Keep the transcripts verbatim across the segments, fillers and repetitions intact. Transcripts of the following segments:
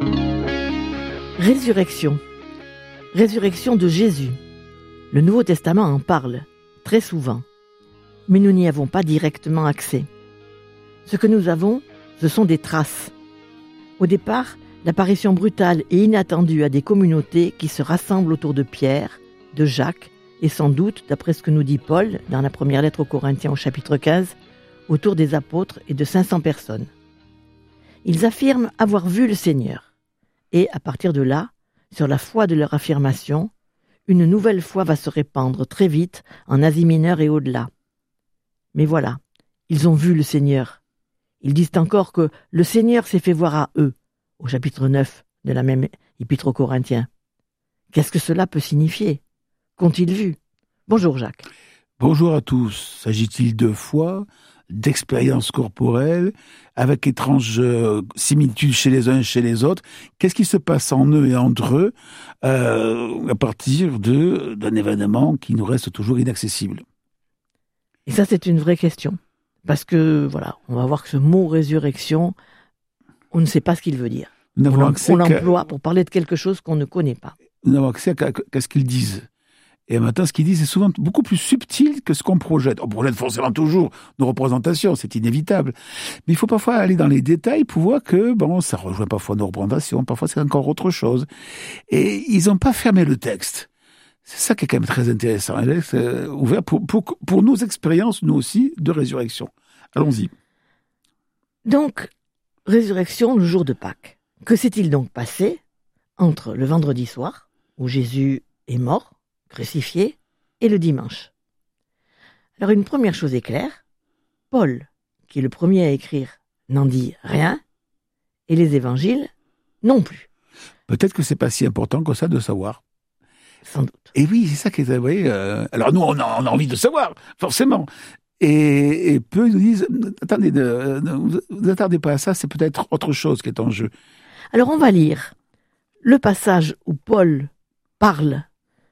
Résurrection. Résurrection de Jésus. Le Nouveau Testament en parle, très souvent. Mais nous n'y avons pas directement accès. Ce que nous avons, ce sont des traces. Au départ, l'apparition brutale et inattendue à des communautés qui se rassemblent autour de Pierre, de Jacques, et sans doute, d'après ce que nous dit Paul dans la première lettre aux Corinthiens au chapitre quinze, autour des apôtres et de cinq cents personnes. Ils affirment avoir vu le Seigneur. Et à partir de là, sur la foi de leur affirmation, une nouvelle foi va se répandre très vite en Asie mineure et au-delà. Mais voilà, ils ont vu le Seigneur. Ils disent encore que le Seigneur s'est fait voir à eux, au chapitre neuf de la même épître aux Corinthiens. Qu'est-ce que cela peut signifier? Qu'ont-ils vu? Bonjour Jacques. Bonjour à tous. S'agit-il de foi, d'expérience corporelle, avec étranges euh, similitudes chez les uns et chez les autres? Qu'est-ce qui se passe en eux et entre eux euh, à partir de, d'un événement qui nous reste toujours inaccessible? Et ça, c'est une vraie question. Parce que, voilà, on va voir que ce mot résurrection, on ne sait pas ce qu'il veut dire. Nous on, accès on l'emploie pour parler de quelque chose qu'on ne connaît pas. Nous n'avons accès qu'à, qu'à ce qu'ils disent. Et maintenant, ce qu'ils disent est souvent beaucoup plus subtil que ce qu'on projette. On projette forcément toujours nos représentations, c'est inévitable. Mais il faut parfois aller dans les détails pour voir que, bon, ça rejoint parfois nos représentations, parfois c'est encore autre chose. Et ils n'ont pas fermé le texte. C'est ça qui est quand même très intéressant. Elle est euh, ouvert pour, pour, pour nos expériences, nous aussi, de résurrection. Allons-y. Donc, résurrection le jour de Pâques. Que s'est-il donc passé entre le vendredi soir, où Jésus est mort, crucifié, et le dimanche? Alors une première chose est claire, Paul, qui est le premier à écrire, n'en dit rien, et les évangiles non plus. Peut-être que c'est pas si important que ça de savoir. Sans doute. Et oui, c'est ça qui est... Vous voyez, euh, alors nous, on a, on a envie de savoir, forcément. Et, et peu nous disent, attendez, ne, ne vous attardez pas à ça, c'est peut-être autre chose qui est en jeu. Alors on va lire le passage où Paul parle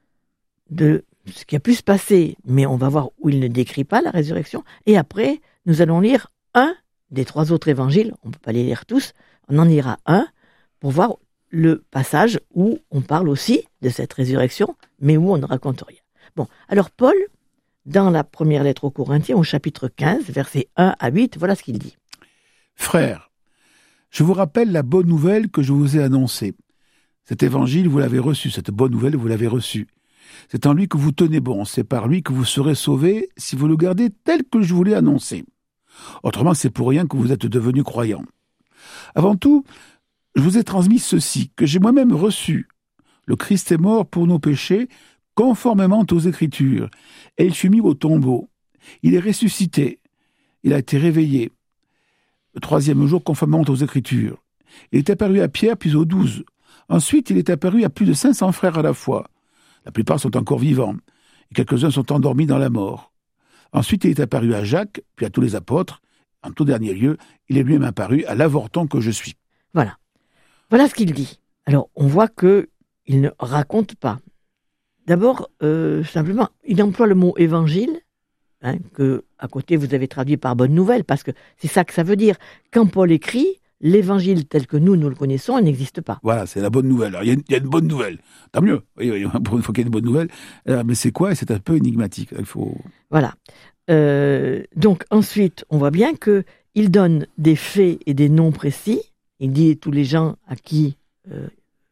de ce qui a pu se passer, mais on va voir où il ne décrit pas la résurrection. Et après, nous allons lire un des trois autres évangiles. On ne peut pas les lire tous. On en lira un pour voir le passage où on parle aussi de cette résurrection, mais où on ne raconte rien. Bon, alors Paul, dans la première lettre aux Corinthiens, au chapitre quinze, versets un à huit, voilà ce qu'il dit. « Frères, je vous rappelle la bonne nouvelle que je vous ai annoncée. Cet évangile, vous l'avez reçu, cette bonne nouvelle, vous l'avez reçue. C'est en lui que vous tenez bon, c'est par lui que vous serez sauvés si vous le gardez tel que je vous l'ai annoncé. Autrement, c'est pour rien que vous êtes devenus croyants. Avant tout, je vous ai transmis ceci, que j'ai moi-même reçu. Le Christ est mort pour nos péchés, conformément aux Écritures, et il fut mis au tombeau. Il est ressuscité, il a été réveillé. Le troisième jour, conformément aux Écritures. Il est apparu à Pierre, puis aux douze. Ensuite, il est apparu à plus de cinq cents frères à la fois. La plupart sont encore vivants, et quelques-uns sont endormis dans la mort. Ensuite, il est apparu à Jacques, puis à tous les apôtres. En tout dernier lieu, il est lui-même apparu à l'avorton que je suis. Voilà. Voilà ce qu'il dit. Alors, on voit qu'il ne raconte pas. D'abord, euh, simplement, il emploie le mot « évangile », hein, que à côté vous avez traduit par « bonne nouvelle », parce que c'est ça que ça veut dire. Quand Paul écrit, l'évangile tel que nous, nous le connaissons, il n'existe pas. Voilà, c'est la bonne nouvelle. Alors, il y a une, il y a une bonne nouvelle. Tant mieux. Oui, oui, pour une fois qu'il y a une bonne nouvelle. Alors, mais c'est quoi? C'est un peu énigmatique. Il faut... Voilà. Euh, donc, ensuite, on voit bien qu'il donne des faits et des noms précis. Il dit tous les gens à qui euh,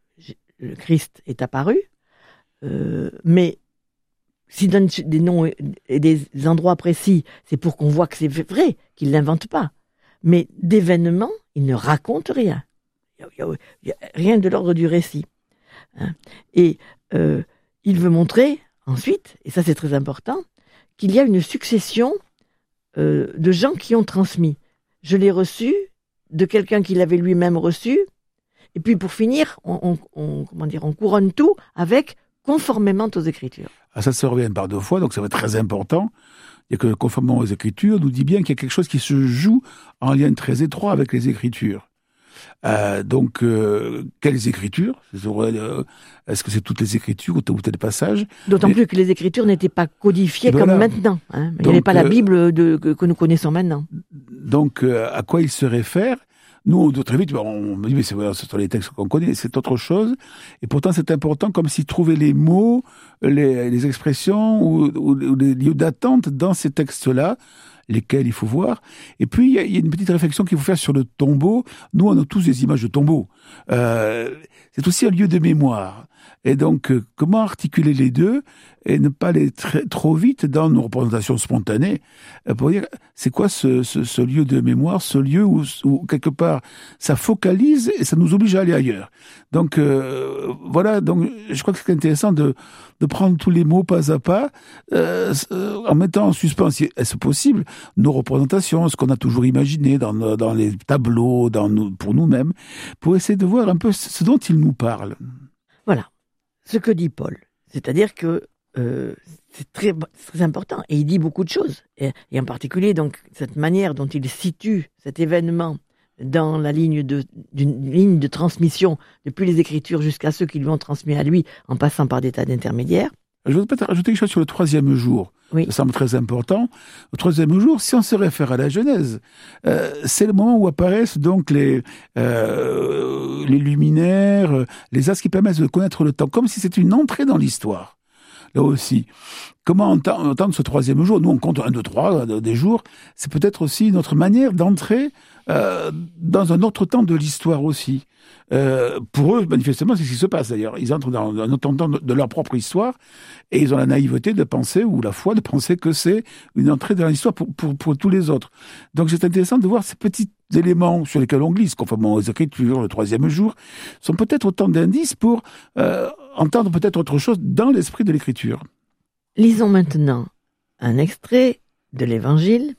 le Christ est apparu. Euh, mais s'il donne des noms et des endroits précis, c'est pour qu'on voit que c'est vrai, qu'il ne l'invente pas. Mais d'événements, il ne raconte rien. Il n'y a, a rien de l'ordre du récit. Hein. Et euh, il veut montrer ensuite, et ça c'est très important, qu'il y a une succession euh, de gens qui ont transmis. Je l'ai reçu de quelqu'un qui l'avait lui-même reçu, et puis pour finir, on, on, on, comment dire, on couronne tout avec conformément aux Écritures. Ah, ça se revient par deux fois, donc ça va être très important. Il y a que conformément aux Écritures nous dit bien qu'il y a quelque chose qui se joue en lien très étroit avec les Écritures. Euh, donc, euh, quelles Écritures? Est-ce que c'est toutes les Écritures ou tel ou tel passage? D'autant Mais... plus que les Écritures n'étaient pas codifiées voilà. comme maintenant. Hein. Il n'y avait pas la Bible de, que, que nous connaissons maintenant. Donc, euh, à quoi il se réfère? Nous, on, très vite, on me dit, mais c'est, voilà, ce sont les textes qu'on connaît, c'est autre chose. Et pourtant, c'est important, comme si trouver les mots, les, les expressions ou, ou, ou les lieux d'attente dans ces textes-là, lesquels il faut voir. Et puis, il y, a, il y a une petite réflexion qu'il faut faire sur le tombeau. Nous, on a tous des images de tombeau. Euh, c'est aussi un lieu de mémoire. Et donc, euh, comment articuler les deux et ne pas aller très, trop vite dans nos représentations spontanées euh, pour dire, c'est quoi ce, ce, ce lieu de mémoire, ce lieu où, où, quelque part, ça focalise et ça nous oblige à aller ailleurs. Donc, euh, voilà, donc je crois que c'est intéressant de, de prendre tous les mots pas à pas, euh, en mettant en suspens, si est-ce possible, nos représentations, ce qu'on a toujours imaginé dans, nos, dans les tableaux, dans nous, pour nous-mêmes, pour essayer de voir un peu ce dont il nous parle. Voilà. Ce que dit Paul, c'est-à-dire que euh, c'est très, très important, et il dit beaucoup de choses, et, et en particulier donc cette manière dont il situe cet événement dans la ligne de, d'une ligne de transmission depuis les Écritures jusqu'à ceux qui lui ont transmis à lui, en passant par des tas d'intermédiaires. Je voudrais peut-être rajouter quelque chose sur le troisième jour. Oui. Ça semble très important. Le troisième jour, si on se réfère à la Genèse, euh, c'est le moment où apparaissent donc les, euh, les luminaires, les astres qui permettent de connaître le temps, comme si c'était une entrée dans l'histoire. Là aussi, comment entendre ce troisième jour? Nous, on compte un, deux, trois des jours. C'est peut-être aussi notre manière d'entrer euh, dans un autre temps de l'histoire aussi. Euh, pour eux, manifestement, c'est ce qui se passe d'ailleurs. Ils entrent dans un autre temps de leur propre histoire et ils ont la naïveté de penser, ou la foi de penser que c'est une entrée dans l'histoire pour, pour, pour tous les autres. Donc c'est intéressant de voir ces petits éléments sur lesquels on glisse, conformément aux Écritures, le troisième jour, sont peut-être autant d'indices pour euh, entendre peut-être autre chose dans l'esprit de l'Écriture. Lisons maintenant un extrait de l'Évangile,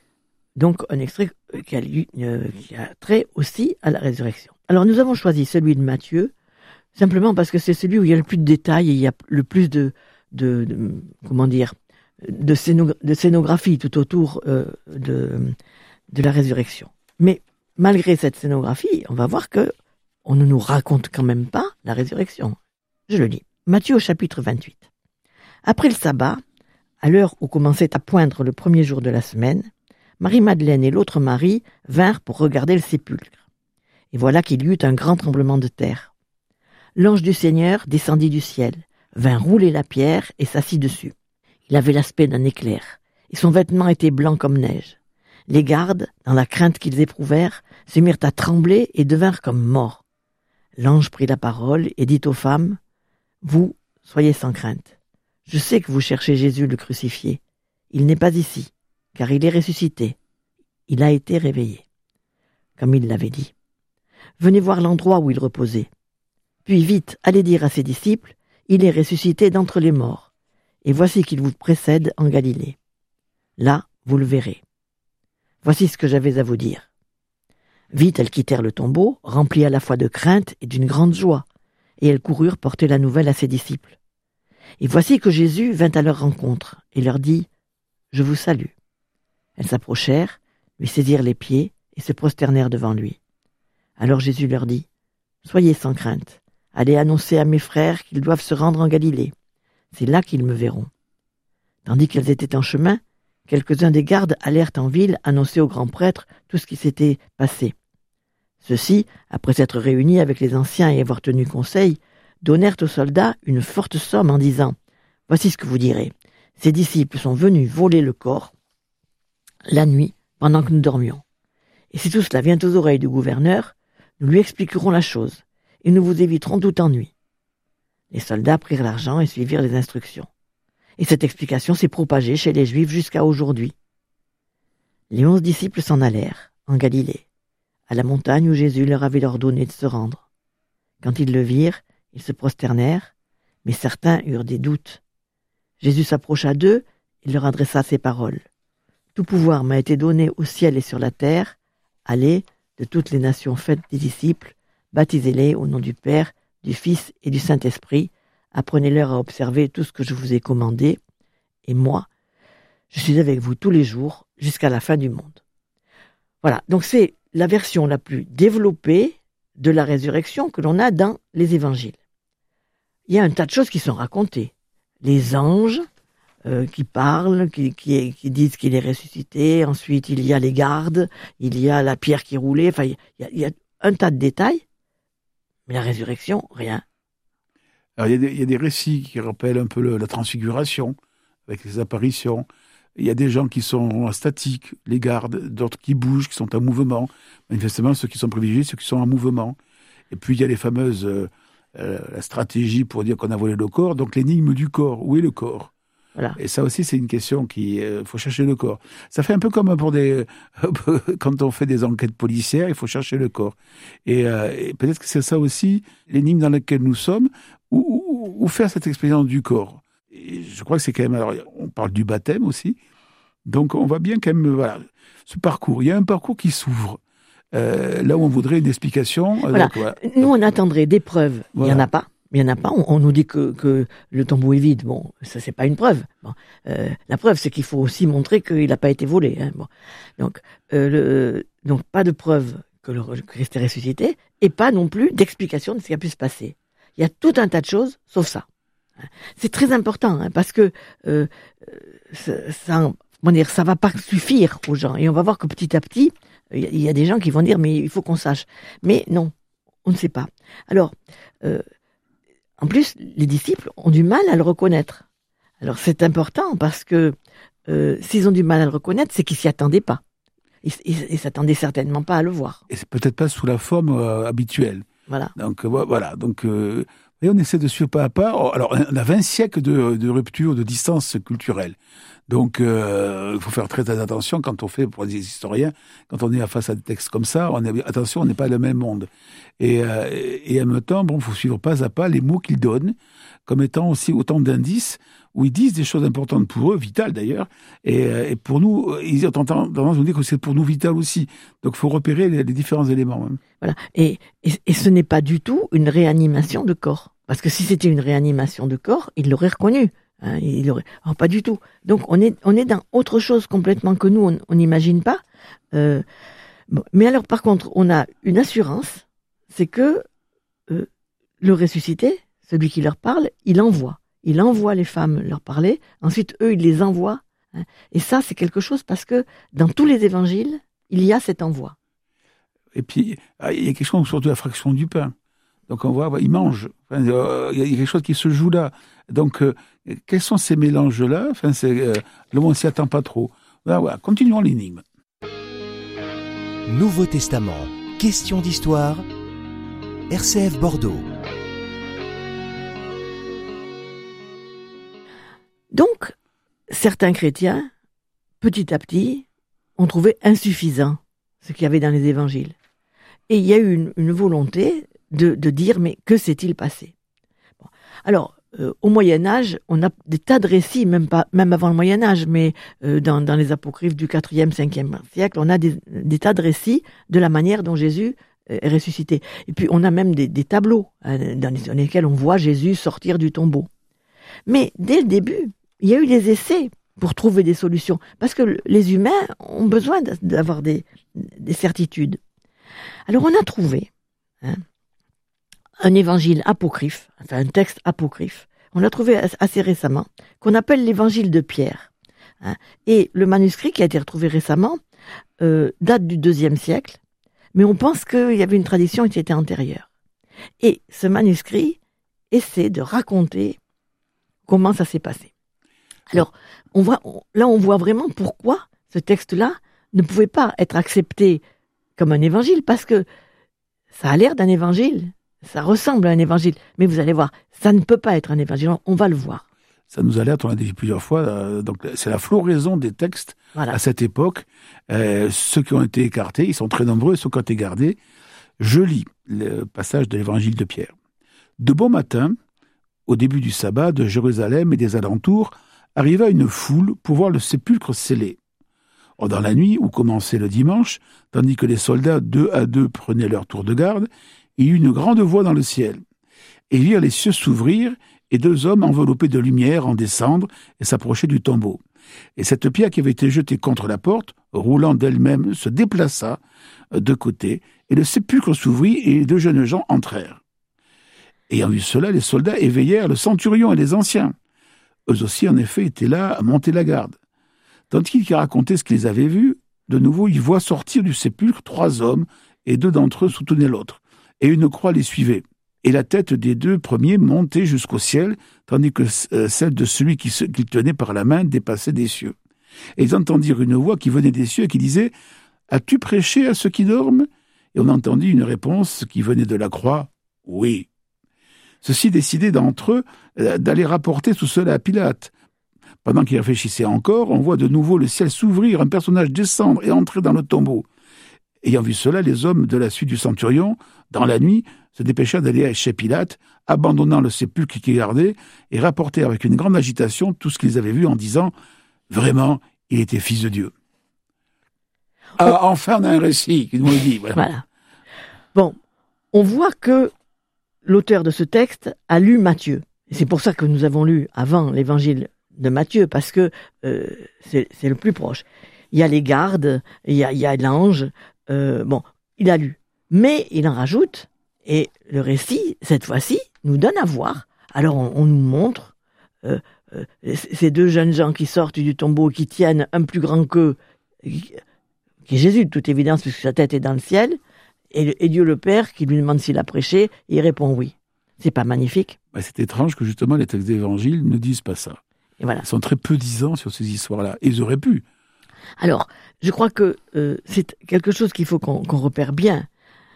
donc un extrait qui a, euh, qui a trait aussi à la résurrection. Alors nous avons choisi celui de Matthieu, simplement parce que c'est celui où il y a le plus de détails et il y a le plus de, de, de comment dire, de, scéno, de scénographie tout autour euh, de, de la résurrection. Mais malgré cette scénographie, on va voir que on ne nous raconte quand même pas la résurrection. Je le lis. Matthieu au chapitre vingt-huit. Après le sabbat, à l'heure où commençait à poindre le premier jour de la semaine, Marie-Madeleine et l'autre Marie vinrent pour regarder le sépulcre. Et voilà qu'il y eut un grand tremblement de terre. L'ange du Seigneur descendit du ciel, vint rouler la pierre et s'assit dessus. Il avait l'aspect d'un éclair, et son vêtement était blanc comme neige. Les gardes, dans la crainte qu'ils éprouvèrent, se mirent à trembler et devinrent comme morts. L'ange prit la parole et dit aux femmes, « Vous, soyez sans crainte. Je sais que vous cherchez Jésus le crucifié. Il n'est pas ici, car il est ressuscité. Il a été réveillé. » Comme il l'avait dit. Venez voir l'endroit où il reposait. Puis vite, allez dire à ses disciples, il est ressuscité d'entre les morts. Et voici qu'il vous précède en Galilée. Là, vous le verrez. Voici ce que j'avais à vous dire. Vite, elles quittèrent le tombeau, remplies à la fois de crainte et d'une grande joie, et elles coururent porter la nouvelle à ses disciples. Et voici que Jésus vint à leur rencontre, et leur dit, « Je vous salue. » Elles s'approchèrent, lui saisirent les pieds, et se prosternèrent devant lui. Alors Jésus leur dit, « Soyez sans crainte, allez annoncer à mes frères qu'ils doivent se rendre en Galilée. C'est là qu'ils me verront. » Tandis qu'elles étaient en chemin, quelques-uns des gardes allèrent en ville annoncer au grand prêtre tout ce qui s'était passé. Ceux-ci, après s'être réunis avec les anciens et avoir tenu conseil, donnèrent aux soldats une forte somme en disant « Voici ce que vous direz. Ces disciples sont venus voler le corps la nuit pendant que nous dormions. Et si tout cela vient aux oreilles du gouverneur, nous lui expliquerons la chose et nous vous éviterons tout ennui. » Les soldats prirent l'argent et suivirent les instructions. Et cette explication s'est propagée chez les Juifs jusqu'à aujourd'hui. Les onze disciples s'en allèrent, en Galilée, à la montagne où Jésus leur avait ordonné de se rendre. Quand ils le virent, ils se prosternèrent, mais certains eurent des doutes. Jésus s'approcha d'eux et leur adressa ces paroles. « Tout pouvoir m'a été donné au ciel et sur la terre. Allez, de toutes les nations faites des disciples, baptisez-les au nom du Père, du Fils et du Saint-Esprit. Apprenez-leur à observer tout ce que je vous ai commandé. Et moi, je suis avec vous tous les jours jusqu'à la fin du monde. » Voilà, donc c'est la version la plus développée de la résurrection que l'on a dans les évangiles. Il y a un tas de choses qui sont racontées. Les anges, euh, qui parlent, qui, qui, qui disent qu'il est ressuscité. Ensuite, il y a les gardes, il y a la pierre qui roulait. Enfin, il y a, il y a un tas de détails. Mais la résurrection, rien. Alors, il y a des, il y a des récits qui rappellent un peu le, la transfiguration, avec les apparitions. Il y a des gens qui sont statiques, les gardes, d'autres qui bougent, qui sont en mouvement. Manifestement, ceux qui sont privilégiés, ceux qui sont en mouvement. Et puis, il y a les fameuses euh, euh, la stratégie pour dire qu'on a volé le corps, donc l'énigme du corps. Où est le corps ? Voilà. Et ça aussi, c'est une question qui... Il euh, faut chercher le corps. Ça fait un peu comme pour des... quand on fait des enquêtes policières, il faut chercher le corps. Et, euh, et peut-être que c'est ça aussi, l'énigme dans laquelle nous sommes, ou, ou, ou faire cette expérience du corps. Et je crois que c'est quand même... Alors, on parle du baptême aussi. Donc, on voit bien quand même... Voilà, ce parcours. Il y a un parcours qui s'ouvre. Euh, là où on voudrait une explication... Voilà. Donc, voilà. Nous, on attendrait des preuves. Voilà. Il n'y en a pas. Il n'y en a pas. On, on nous dit que, que le tombeau est vide. Bon, ça, c'est pas une preuve. Bon, euh, la preuve, c'est qu'il faut aussi montrer qu'il n'a pas été volé. Hein. Bon. Donc, euh, le, donc, pas de preuve que le Christ est ressuscité et pas non plus d'explication de ce qui a pu se passer. Il y a tout un tas de choses, sauf ça. C'est très important hein, parce que euh, ça, ça, comment dire, ça va pas suffire aux gens. Et on va voir que petit à petit, il y a des gens qui vont dire mais il faut qu'on sache. Mais non, on ne sait pas. Alors, euh, en plus, les disciples ont du mal à le reconnaître. Alors c'est important parce que euh, s'ils ont du mal à le reconnaître, c'est qu'ils s'y attendaient pas. Ils, ils, ils s'attendaient certainement pas à le voir. Et c'est peut-être pas sous la forme euh, habituelle. Voilà. Donc euh, voilà. Donc euh, et on essaie de suivre pas à pas. Alors on a vingt siècles de, de rupture, de distance culturelle. Donc, euh, il faut faire très, très attention quand on fait, pour les historiens, quand on est face à des textes comme ça, on est, attention, on n'est pas le même monde. Et, euh, et en même temps, bon, il faut suivre pas à pas les mots qu'ils donnent, comme étant aussi autant d'indices où ils disent des choses importantes pour eux, vitales d'ailleurs, et, et pour nous, ils ont tendance à nous dire que c'est pour nous vital aussi. Donc, il faut repérer les, les différents éléments. Hein. Voilà. Et, et, et ce n'est pas du tout une réanimation de corps. Parce que si c'était une réanimation de corps, ils l'auraient reconnu. Hein, il aurait... Alors, pas du tout. Donc on est on est dans autre chose complètement que nous on n'imagine pas. Euh, bon. Mais alors par contre on a une assurance, c'est que euh, le ressuscité, celui qui leur parle, il envoie, il envoie les femmes leur parler. Ensuite eux ils les envoient. Hein, et ça c'est quelque chose parce que dans tous les évangiles il y a cet envoi. Et puis il y a quelque chose surtout la fraction du pain. Donc on voit, il mange. Enfin, euh, il y a quelque chose qui se joue là. Donc, euh, quels sont ces mélanges-là ? Enfin, c'est, euh, là, on ne s'y attend pas trop. Voilà, voilà. Continuons l'énigme. Nouveau Testament, question d'histoire, R C F Bordeaux. Donc, certains chrétiens, petit à petit, ont trouvé insuffisant ce qu'il y avait dans les évangiles. Et il y a eu une, une volonté de, de dire, mais que s'est-il passé ? Bon. Alors, euh, au Moyen-Âge, on a des tas de récits, même, pas, même avant le Moyen-Âge, mais euh, dans, dans les apocryphes du quatrième, cinquième siècle, on a des, des tas de récits de la manière dont Jésus est ressuscité. Et puis, on a même des, des tableaux hein, dans, les, dans lesquels on voit Jésus sortir du tombeau. Mais dès le début, il y a eu des essais pour trouver des solutions, parce que les humains ont besoin d'avoir des, des certitudes. Alors, on a trouvé... Hein, un évangile apocryphe, enfin un texte apocryphe, on l'a trouvé assez récemment, qu'on appelle l'évangile de Pierre. Hein. Et le manuscrit qui a été retrouvé récemment euh, date du deuxième siècle, mais on pense qu'il y avait une tradition qui était antérieure. Et ce manuscrit essaie de raconter comment ça s'est passé. Alors, on voit, là on voit vraiment pourquoi ce texte-là ne pouvait pas être accepté comme un évangile, parce que ça a l'air d'un évangile. Ça ressemble à un évangile, mais vous allez voir, ça ne peut pas être un évangile, on va le voir. Ça nous alerte, on l'a dit plusieurs fois, euh, donc c'est la floraison des textes voilà. À cette époque. Euh, ceux qui ont été écartés, ils sont très nombreux, ceux qui ont été gardés. Je lis le passage de l'évangile de Pierre. De bon matin, au début du sabbat, de Jérusalem et des alentours, arriva une foule pour voir le sépulcre scellé. Or, dans la nuit où commençait le dimanche, tandis que les soldats, deux à deux, prenaient leur tour de garde, il y eut une grande voix dans le ciel. Et virent les cieux s'ouvrir, et deux hommes enveloppés de lumière en descendre et s'approcher du tombeau. Et cette pierre qui avait été jetée contre la porte, roulant d'elle-même, se déplaça de côté, et le sépulcre s'ouvrit, et les deux jeunes gens entrèrent. Ayant vu cela, les soldats éveillèrent le centurion et les anciens. eux aussi, en effet, étaient là à monter la garde. Tandis qu'ils racontaient ce qu'ils avaient vu, de nouveau, ils voient sortir du sépulcre trois hommes, et deux d'entre eux soutenaient l'autre. Et une croix les suivait. Et la tête des deux premiers montait jusqu'au ciel, tandis que celle de celui qui, se, qui le tenait par la main dépassait des cieux. Et ils entendirent une voix qui venait des cieux et qui disait « As-tu prêché à ceux qui dorment ?» Et on entendit une réponse qui venait de la croix « Oui ». Ceux-ci décidaient d'entre eux d'aller rapporter tout cela à Pilate. Pendant qu'ils réfléchissaient encore, on voit de nouveau le ciel s'ouvrir, un personnage descendre et entrer dans le tombeau. Ayant vu cela, les hommes de la suite du centurion, dans la nuit, se dépêchèrent d'aller chez Pilate, abandonnant le sépulcre qu'ils gardaient, et rapportèrent avec une grande agitation tout ce qu'ils avaient vu en disant « Vraiment, il était fils de Dieu ». Ah, enfin, on a un récit qui nous le dit. Voilà. Voilà. Bon, on voit que l'auteur de ce texte a lu Matthieu. Et c'est pour ça que nous avons lu avant l'évangile de Matthieu, parce que euh, c'est, c'est le plus proche. Il y a les gardes, il y a, il y a l'ange. Euh, bon, il a lu. Mais il en rajoute, et le récit, cette fois-ci, nous donne à voir. Alors on, on nous montre euh, euh, ces deux jeunes gens qui sortent du tombeau, qui tiennent un plus grand qu'eux, qui, qui est Jésus de toute évidence, puisque sa tête est dans le ciel, et, et Dieu le Père qui lui demande s'il a prêché, et il répond oui. C'est pas magnifique? Bah, c'est étrange que justement les textes d'évangile ne disent pas ça. Et voilà. Ils sont très peu disants sur ces histoires-là. Et ils auraient pu. Alors, je crois que euh, c'est quelque chose qu'il faut qu'on, qu'on repère bien.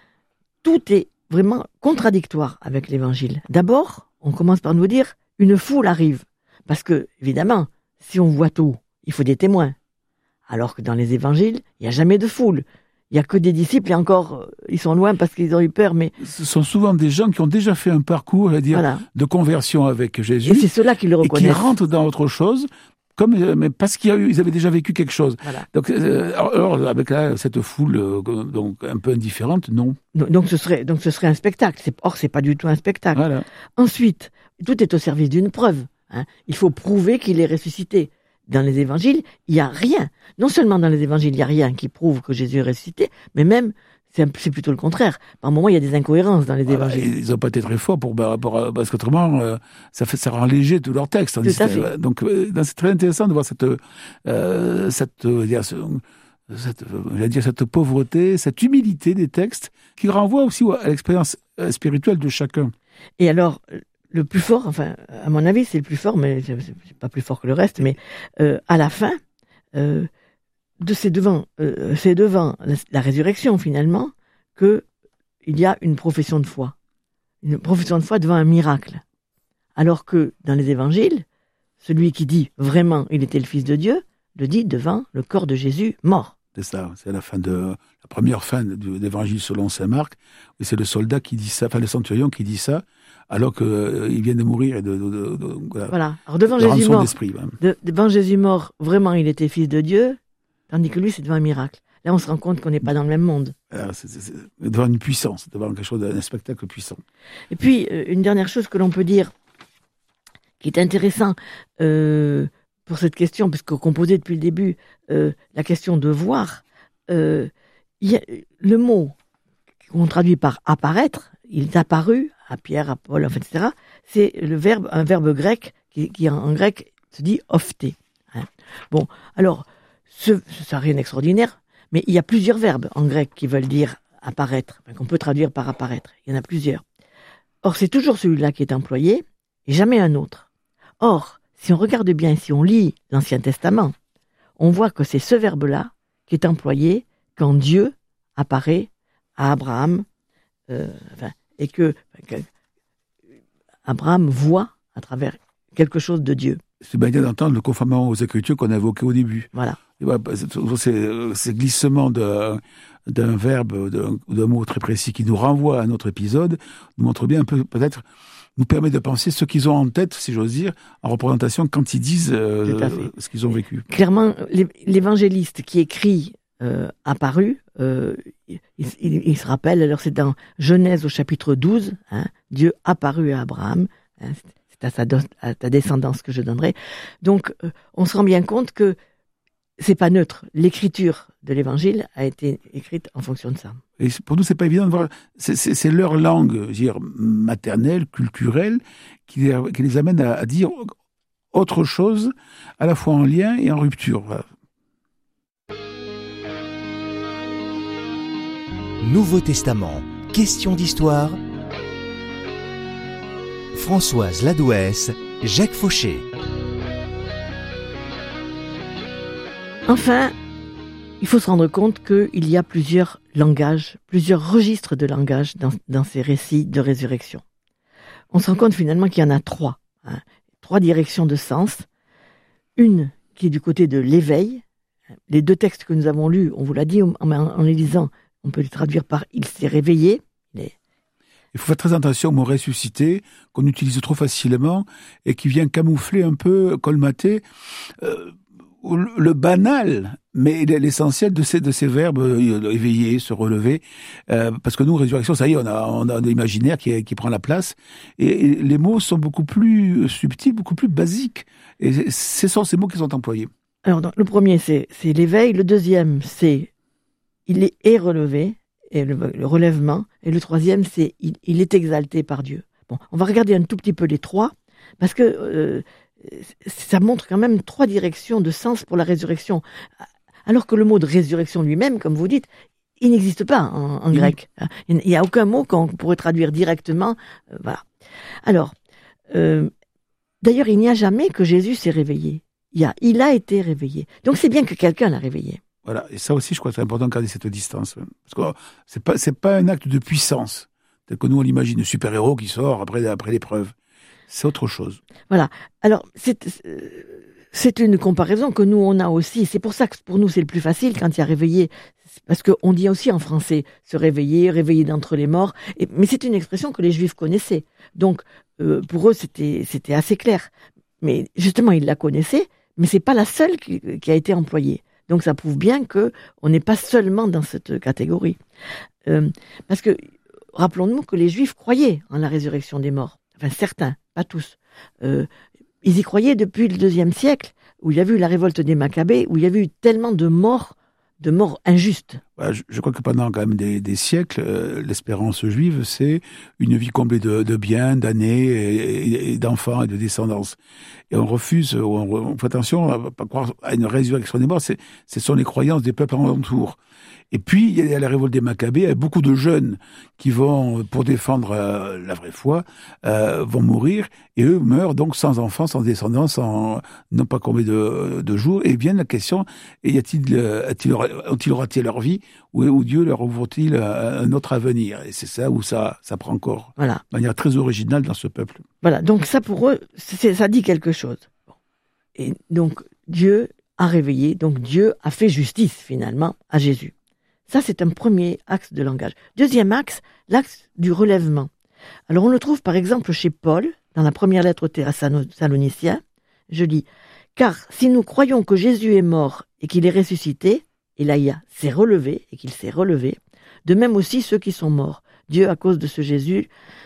Tout est vraiment contradictoire avec l'évangile. D'abord, on commence par nous dire, une foule arrive. Parce que, évidemment, si on voit tout, il faut des témoins. Alors que dans les évangiles, il n'y a jamais de foule. Il n'y a que des disciples, et encore, ils sont loin parce qu'ils ont eu peur, mais... Ce sont souvent des gens qui ont déjà fait un parcours, à dire, voilà, de conversion avec Jésus. et c'est ceux-là qui le reconnaissent. Et qui rentrent dans autre chose, comme, mais parce qu'ils avaient déjà vécu quelque chose. Voilà. Donc, euh, alors, avec là, cette foule euh, donc, un peu indifférente, non. Donc ce serait, donc ce serait un spectacle. C'est, or, c'est pas du tout un spectacle. Voilà. Ensuite, tout est au service d'une preuve. Hein. Il faut prouver qu'il est ressuscité. Dans les évangiles, il n'y a rien. Non seulement dans les évangiles, il n'y a rien qui prouve que Jésus est ressuscité, mais même, c'est, un, c'est plutôt le contraire. Par moments, il y a des incohérences dans les voilà, évangiles. Ils n'ont pas été très forts pour, pour, pour, parce qu'autrement, euh, ça, fait, ça rend léger tout leur texte. Tout à fait. Donc, euh, c'est très intéressant de voir cette, euh, cette, euh, dire, ce, cette, j'allais dire, cette pauvreté, cette humilité des textes qui renvoie aussi à l'expérience spirituelle de chacun. Et alors, le plus fort, enfin, à mon avis, c'est le plus fort, mais c'est, c'est pas plus fort que le reste, mais euh, à la fin, euh, de c'est devant, euh, c'est devant la, la résurrection finalement que il y a une profession de foi, une profession de foi devant un miracle. Alors que dans les évangiles, celui qui dit vraiment il était le Fils de Dieu, le dit devant le corps de Jésus mort. C'est ça, c'est la fin de la première fin de, de l'évangile selon saint Marc, et c'est le soldat qui dit ça, enfin le centurion qui dit ça, alors qu'il euh, vient de mourir et de, de, de, de voilà. Voilà. Alors devant de Jésus mort, hein. de, devant Jésus mort, vraiment il était Fils de Dieu, tandis que lui c'est devant un miracle. Là on se rend compte qu'on n'est pas dans le même monde. Alors, c'est, c'est, c'est devant une puissance, devant quelque chose, un spectacle puissant. Et puis euh, une dernière chose que l'on peut dire, qui est intéressant euh, pour cette question, puisque qu'on posait depuis le début euh, la question de voir, euh, y a, le mot qu'on traduit par apparaître, il est apparu à Pierre, à Paul, enfin, et cetera. C'est le verbe, un verbe grec qui, qui en, en grec se dit ophté. Hein. Bon, alors ce, ça n'a rien d'extraordinaire, mais il y a plusieurs verbes en grec qui veulent dire apparaître, enfin, qu'on peut traduire par apparaître. Il y en a plusieurs. Or, c'est toujours celui-là qui est employé et jamais un autre. Or, si on regarde bien, si on lit l'Ancien Testament, on voit que c'est ce verbe-là qui est employé quand Dieu apparaît à Abraham, euh, enfin, et que, que Abraham voit à travers quelque chose de Dieu. C'est bien d'entendre le conformément aux Écritures qu'on a évoqué au début. Voilà. C'est ces glissements de, d'un verbe, d'un, d'un mot très précis qui nous renvoie à notre épisode, nous montre bien un peu, peut-être, nous permet de penser ce qu'ils ont en tête, si j'ose dire, en représentation quand ils disent euh, ce qu'ils ont vécu. Clairement, l'évangéliste qui écrit euh, apparu, euh, il, il, il se rappelle, alors c'est dans Genèse au chapitre douze, hein, Dieu apparut à Abraham, hein, c'est à, sa, à ta descendance que je donnerai. Donc, euh, on se rend bien compte que c'est pas neutre. L'écriture de l'évangile a été écrite en fonction de ça. Et pour nous, c'est pas évident de voir. C'est, c'est, c'est leur langue, je veux dire, maternelle, culturelle, qui les, qui les amène à, à dire autre chose, à la fois en lien et en rupture. Voilà. Nouveau Testament, question d'histoire. Françoise Ladouès, Jacques Fauché. Enfin, il faut se rendre compte qu'il y a plusieurs langages, plusieurs registres de langage dans, dans ces récits de résurrection. On se rend compte finalement qu'il y en a trois, hein, trois directions de sens. Une qui est du côté de l'éveil. Les deux textes que nous avons lus, on vous l'a dit en, en les lisant, on peut les traduire par « il s'est réveillé ». Il faut faire très attention au mot « ressuscité » qu'on utilise trop facilement et qui vient camoufler un peu, colmater euh, le banal, mais l'essentiel de ces, de ces verbes, euh, éveiller, se relever, euh, parce que nous, résurrection, ça y est, on a, on a un imaginaire qui, qui prend la place, et, et les mots sont beaucoup plus subtils, beaucoup plus basiques, et ce sont ces mots qui sont employés. Alors, donc, le premier, c'est, c'est l'éveil, le deuxième, c'est il est, est relevé, et le, le relèvement, et le troisième, c'est il, il est exalté par Dieu. Bon, on va regarder un tout petit peu les trois, parce que euh, ça montre quand même trois directions de sens pour la résurrection. Alors que le mot de résurrection lui-même, comme vous dites, il n'existe pas en, en mmh. grec. Il n'y a aucun mot qu'on pourrait traduire directement. Euh, voilà. Alors, euh, d'ailleurs, il n'y a jamais que Jésus s'est réveillé. Il, y a, il a été réveillé. Donc c'est bien que quelqu'un l'a réveillé. Voilà, et ça aussi, je crois que c'est important de garder cette distance. Parce que c'est pas, c'est pas un acte de puissance, tel que nous on l'imagine, un super-héros qui sort après, après l'épreuve. C'est autre chose. Voilà. Alors, c'est, c'est une comparaison que nous, on a aussi. C'est pour ça que pour nous, c'est le plus facile quand il y a réveillé. Parce qu'on dit aussi en français, se réveiller, réveiller d'entre les morts. Et, mais c'est une expression que les Juifs connaissaient. Donc, euh, pour eux, c'était, c'était assez clair. Mais justement, ils la connaissaient, mais c'est pas la seule qui, qui a été employée. Donc, ça prouve bien que on n'est pas seulement dans cette catégorie. Euh, parce que, rappelons-nous que les Juifs croyaient en la résurrection des morts. Enfin, certains, pas tous. Euh, ils y croyaient depuis le deuxième siècle, où il y a eu la révolte des Maccabées, où il y a eu tellement de morts, de morts injustes. Ouais, je, je crois que pendant quand même des, des siècles, euh, l'espérance juive, c'est une vie comblée de, de biens, d'années, et, et, et d'enfants et de descendance. Et on refuse, on, on fait attention à ne pas croire à une résurrection des morts, c'est, ce sont les croyances des peuples alentours. Et puis, il y a la révolte des Maccabées, il y a beaucoup de jeunes qui vont, pour défendre euh, la vraie foi, euh, vont mourir, et eux meurent donc sans enfants, sans descendants, sans, non pas combien de, de jours, et vient la question, y a-t-il, a-t-il, ont-ils raté leur vie, ou, ou Dieu leur ouvre-t-il un autre avenir? Et c'est ça où ça, ça prend corps. Voilà. De manière très originale dans ce peuple. Voilà, donc ça pour eux, c'est, ça dit quelque chose. Et donc, Dieu a réveillé, donc Dieu a fait justice finalement à Jésus. Ça, c'est un premier axe de langage. Deuxième axe, l'axe du relèvement. Alors, on le trouve par exemple chez Paul, dans la première lettre aux Thessaloniciens. Je lis, « Car si nous croyons que Jésus est mort et qu'il est ressuscité, et là il y a « s'est relevé » et qu'il s'est relevé, de même aussi ceux qui sont morts. Dieu, à cause de ce Jésus,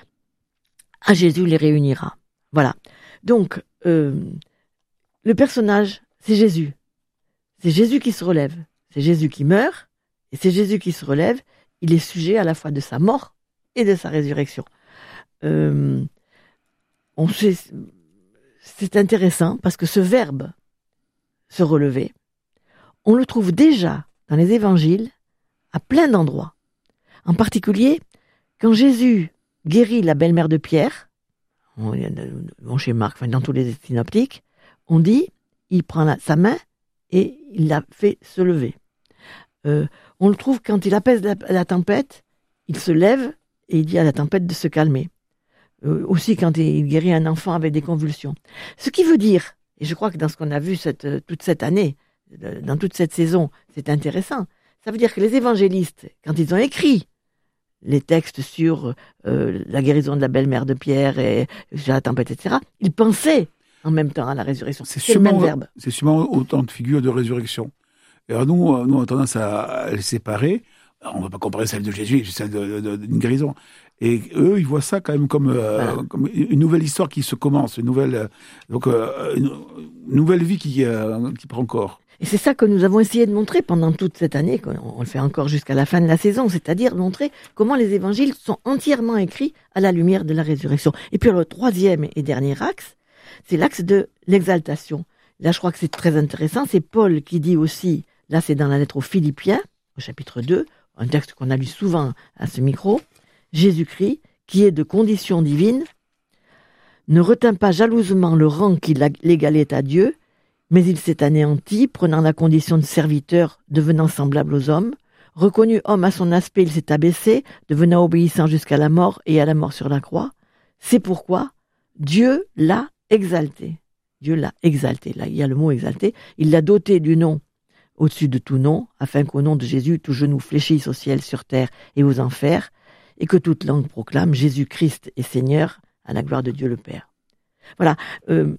à Jésus les réunira. » Voilà. Donc, euh, le personnage, c'est Jésus. C'est Jésus qui se relève. C'est Jésus qui meurt. Et c'est Jésus qui se relève, il est sujet à la fois de sa mort et de sa résurrection. Euh, on sait, c'est intéressant parce que ce verbe, se relever, on le trouve déjà dans les évangiles à plein d'endroits. En particulier, quand Jésus guérit la belle-mère de Pierre, bon, chez Marc, enfin, dans tous les synoptiques, on dit, il prend la, sa main et il la fait se lever. Euh, on le trouve quand il apaise la, la tempête, il se lève et il dit à la tempête de se calmer. Euh, aussi quand il guérit un enfant avec des convulsions. Ce qui veut dire, et je crois que dans ce qu'on a vu cette, toute cette année, dans toute cette saison, c'est intéressant, ça veut dire que les évangélistes, quand ils ont écrit les textes sur euh, la guérison de la belle-mère de Pierre et la tempête, et cetera, ils pensaient en même temps à la résurrection. C'est, c'est sûrement, le même verbe. C'est sûrement autant de figures de résurrection. Et alors nous, nous, on a tendance à les séparer. On ne va pas comparer celle de Jésus et celle de, de, d'une guérison. Et eux, ils voient ça quand même comme, euh, voilà. comme une nouvelle histoire qui se commence, une nouvelle, donc, euh, une nouvelle vie qui, euh, qui prend corps. Et c'est ça que nous avons essayé de montrer pendant toute cette année, on le fait encore jusqu'à la fin de la saison, c'est-à-dire montrer comment les évangiles sont entièrement écrits à la lumière de la résurrection. Et puis le troisième et dernier axe, C'est l'axe de l'exaltation. Là, je crois que c'est très intéressant. C'est Paul qui dit aussi, là c'est dans la lettre aux Philippiens, au chapitre deux, un texte qu'on a lu souvent à ce micro, Jésus-Christ, qui est de condition divine, ne retint pas jalousement le rang qui l'égalait à Dieu, mais il s'est anéanti, prenant la condition de serviteur, devenant semblable aux hommes. Reconnu homme à son aspect, il s'est abaissé, devenant obéissant jusqu'à la mort et à la mort sur la croix. C'est pourquoi Dieu l'a exalté. Dieu l'a exalté. Là, il y a le mot exalté. Il l'a doté du nom au-dessus de tout nom, afin qu'au nom de Jésus, tout genou fléchisse au ciel, sur terre et aux enfers, et que toute langue proclame Jésus-Christ est Seigneur, à la gloire de Dieu le Père. Voilà. Euh,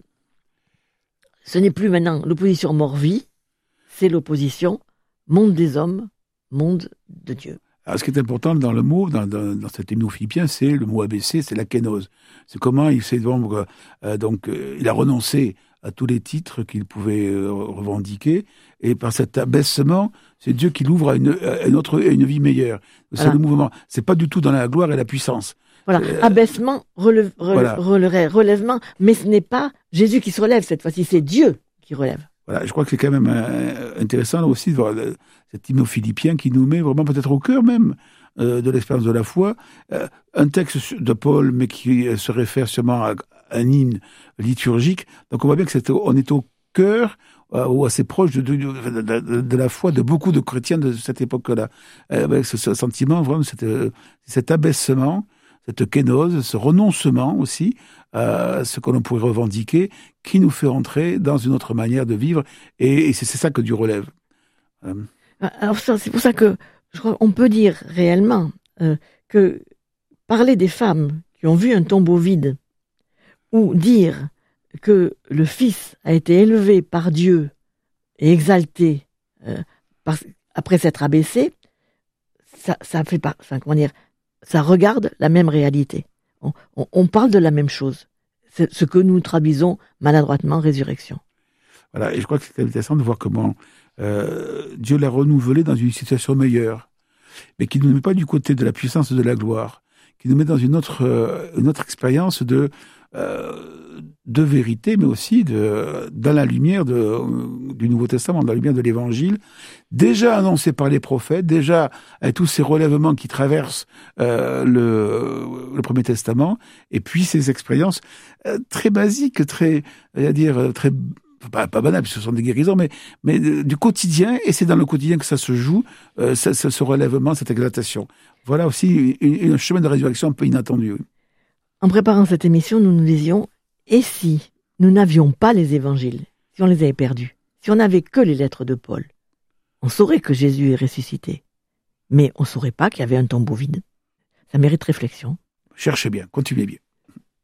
ce n'est plus maintenant l'opposition mort-vie, c'est l'opposition monde des hommes, monde de Dieu. Alors, ce qui est important dans le mot, dans, dans, dans cet hymne aux Philippiens, c'est le mot abaissé, c'est la kénose. C'est comment il s'est donc, euh, donc euh, il a renoncé à tous les titres qu'il pouvait euh, revendiquer, et par cet abaissement, c'est Dieu qui l'ouvre à une, à une autre, à une vie meilleure. C'est voilà. Le mouvement. C'est pas du tout dans la gloire et la puissance. Voilà, euh, abaissement, relève, relève, voilà. relève, relèvement, mais ce n'est pas Jésus qui se relève cette fois-ci, c'est Dieu qui relève. Voilà, je crois que c'est quand même euh, intéressant là aussi de voir euh, cet hymne aux Philippiens qui nous met vraiment peut-être au cœur même euh, de l'expérience de la foi. Euh, un texte de Paul, mais qui euh, se réfère sûrement à un hymne liturgique. Donc on voit bien que c'est, on est au cœur euh, ou assez proche de, de, de, de, de la foi de beaucoup de chrétiens de cette époque-là. Euh, avec ce, ce sentiment, vraiment, cet, euh, cet abaissement, cette kénose, ce renoncement aussi, à ce que l'on pourrait revendiquer, qui nous fait entrer dans une autre manière de vivre, et, et c'est, c'est ça que Dieu relève. Euh. Alors ça, c'est pour ça que je crois qu'on peut dire réellement euh, que parler des femmes qui ont vu un tombeau vide, ou dire que le Fils a été élevé par Dieu et exalté euh, par, après s'être abaissé, ça, ça fait pas, enfin, comment dire, ça regarde la même réalité. On, on, on parle de la même chose. C'est ce que nous traduisons maladroitement résurrection. Voilà, et je crois que c'est intéressant de voir comment euh, Dieu l'a renouvelé dans une situation meilleure, mais qui ne nous met pas du côté de la puissance et de la gloire, qui nous met dans une autre, euh, une autre expérience de, euh, de vérité, mais aussi de, dans la lumière de, du Nouveau Testament, dans la lumière de l'Évangile, déjà annoncé par les prophètes, déjà avec tous ces relèvements qui traversent euh, le, le Premier Testament, et puis ces expériences euh, très basiques, très, à dire, très Pas, pas banal, puisque ce sont des guérisons, mais, mais du quotidien, et c'est dans le quotidien que ça se joue, euh, ça, ça, ce relèvement, cette exaltation. Voilà aussi un chemin de résurrection un peu inattendu. Oui. En préparant cette émission, nous nous disions, et si nous n'avions pas les évangiles, si on les avait perdus, si on n'avait que les lettres de Paul, on saurait que Jésus est ressuscité, mais on ne saurait pas qu'il y avait un tombeau vide. Ça mérite réflexion. Cherchez bien, continuez bien.